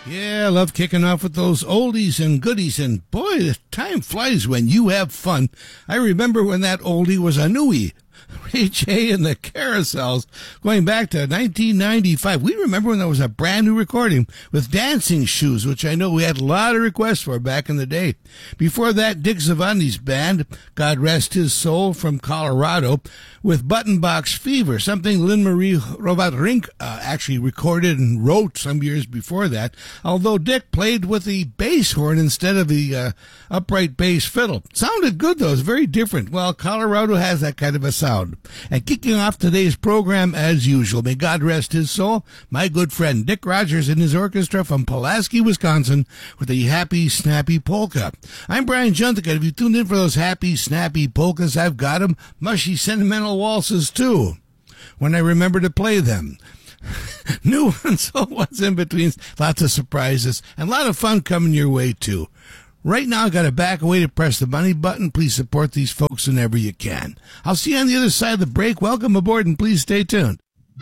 Yeah, I love kicking off with those oldies and goodies, and boy, the time flies when you have fun. I remember when that oldie was a newie. Ray J and the Carousels, going back to 1995. We remember when there was a brand new recording with Dancing Shoes, which I know we had a lot of requests for back in the day. Before that, Dick Zavandi's band, God rest his soul, from Colorado, with Button Box Fever, something Lynn Marie Rovatrink actually recorded and wrote some years before that, although Dick played with the bass horn instead of the upright bass fiddle. Sounded good, though. It was very different. Well, Colorado has that kind of a sound. And kicking off today's program, as usual, may God rest his soul, my good friend Dick Rogers and his orchestra from Pulaski, Wisconsin, with the Happy Snappy Polka. I'm Brian Juntica. If you tuned in for those happy, snappy polkas, I've got them. Mushy, sentimental waltzes, too, when I remember to play them. New ones, old ones in between, lots of surprises, and a lot of fun coming your way, too. Right now, I got to back away to press the money button. Please support these folks whenever you can. I'll see you on the other side of the break. Welcome aboard, and please stay tuned.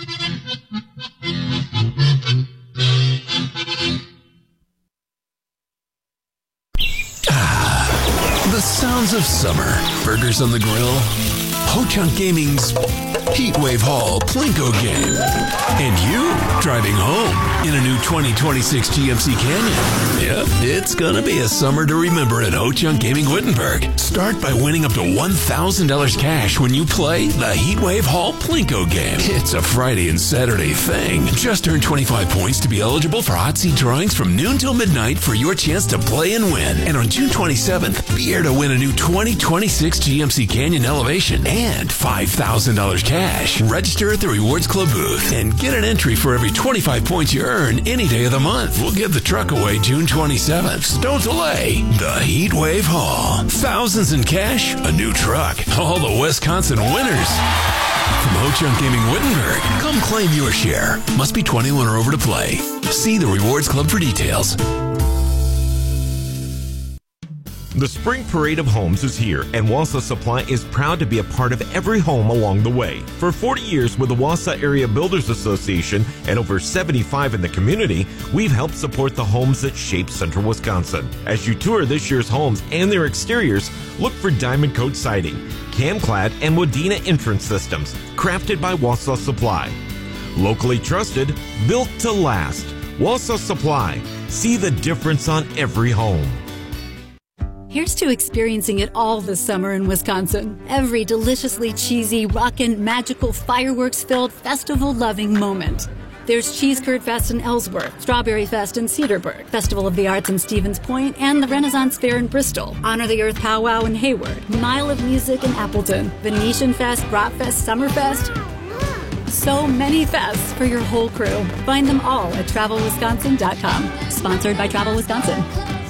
The sounds of summer. Burgers on the grill. Ho-Chunk Gaming's Heatwave Hall Plinko game. And you driving home in a new 2026 GMC Canyon. Yep, it's gonna be a summer to remember at Ho-Chunk Gaming Wittenberg. Start by winning up to $1,000 cash when you play the Heatwave Hall Plinko game. It's a Friday and Saturday thing. Just earn 25 points to be eligible for hot seat drawings from noon till midnight for your chance to play and win. And on June 27th, be here to win a new 2026 GMC Canyon Elevation and $5,000 cash. Register at the Rewards Club booth and get an entry for every 25 points you earn any day of the month. We'll give the truck away June 27th. So don't delay. The Heatwave Hall. Thousands in cash, a new truck. All the Wisconsin winners. From Ho-Chunk Gaming Wittenberg, come claim your share. Must be 21 or over to play. See the Rewards Club for details. The Spring Parade of Homes is here, and Wausau Supply is proud to be a part of every home along the way. For 40 years with the Wausau Area Builders Association and over 75 in the community, we've helped support the homes that shape Central Wisconsin. As you tour this year's homes and their exteriors, look for Diamond Coat Siding, Camclad, and Wadena entrance systems, crafted by Wausau Supply. Locally trusted, built to last. Wausau Supply. See the difference on every home. Here's to experiencing it all this summer in Wisconsin. Every deliciously cheesy, rockin', magical, fireworks-filled, festival-loving moment. There's Cheese Curd Fest in Ellsworth, Strawberry Fest in Cedarburg, Festival of the Arts in Stevens Point, and the Renaissance Fair in Bristol, Honor the Earth Powwow in Hayward, Mile of Music in Appleton, Venetian Fest, Bratfest, Summerfest. So many fests for your whole crew. Find them all at TravelWisconsin.com. Sponsored by Travel Wisconsin.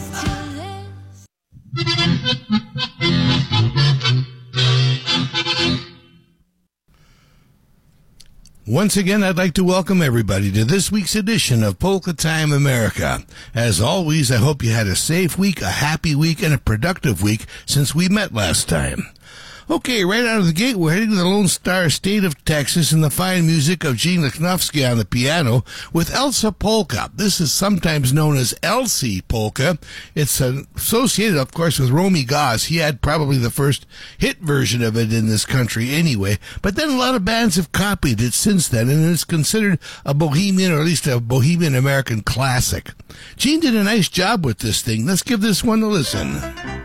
Once again, I'd like to welcome everybody to this week's edition of Polka Time America. As always, I hope you had a safe week, a happy week, and a productive week since we met last time. Okay, right out of the gate, we're heading to the Lone Star State of Texas and the fine music of Gene Lichnowsky on the piano with Elsa Polka. This is sometimes known as Elsie Polka. It's associated, of course, with Romy Goss. He had probably the first hit version of it in this country anyway. But then a lot of bands have copied it since then, and it's considered a Bohemian, or at least a Bohemian American classic. Gene did a nice job with this thing. Let's give this one a listen.